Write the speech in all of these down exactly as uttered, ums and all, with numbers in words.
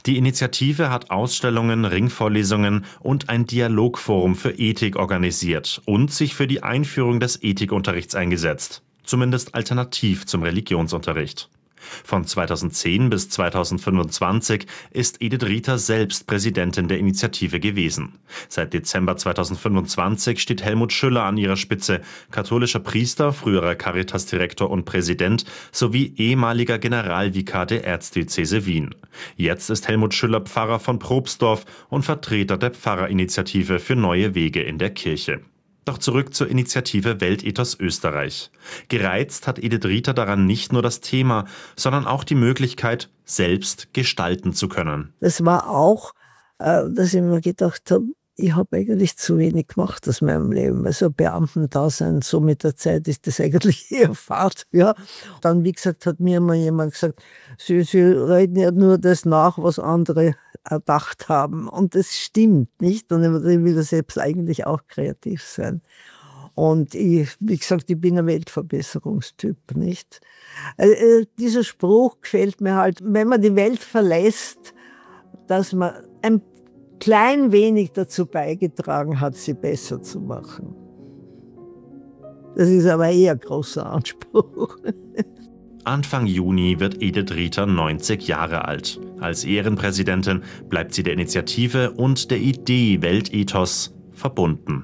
Die Initiative hat Ausstellungen, Ringvorlesungen und ein Dialogforum für Ethik organisiert und sich für die Einführung des Ethikunterrichts eingesetzt, zumindest alternativ zum Religionsunterricht. Von zweitausendzehn bis zweitausendfünfundzwanzig ist Edith Rieter selbst Präsidentin der Initiative gewesen. Seit Dezember zweitausendfünfundzwanzig steht Helmut Schüller an ihrer Spitze, katholischer Priester, früherer Caritas-Direktor und Präsident sowie ehemaliger Generalvikar der Erzdiözese Wien. Jetzt ist Helmut Schüller Pfarrer von Probstdorf und Vertreter der Pfarrerinitiative für neue Wege in der Kirche. Doch zurück zur Initiative Weltethos Österreich. Gereizt hat Edith Rieter daran nicht nur das Thema, sondern auch die Möglichkeit, selbst gestalten zu können. Das war auch, äh, dass ich mir gedacht habe, ich habe eigentlich zu wenig gemacht aus meinem Leben. Also Beamtendasein, so mit der Zeit ist das eigentlich eher Fahrt. Ja. Dann, wie gesagt, hat mir immer jemand gesagt, Sie, Sie reden ja nur das nach, was andere erdacht haben. Und das stimmt, nicht? Und ich will selbst eigentlich auch kreativ sein. Und ich, wie gesagt, ich bin ein Weltverbesserungstyp, nicht? Äh, dieser Spruch gefällt mir halt, wenn man die Welt verlässt, dass man ein klein wenig dazu beigetragen hat, sie besser zu machen. Das ist aber eher ein großer Anspruch. Anfang Juni wird Edith Rieter neunzig Jahre alt. Als Ehrenpräsidentin bleibt sie der Initiative und der Idee Weltethos verbunden.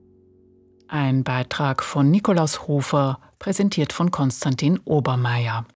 Ein Beitrag von Nikolaus Hofer, präsentiert von Konstantin Obermeier.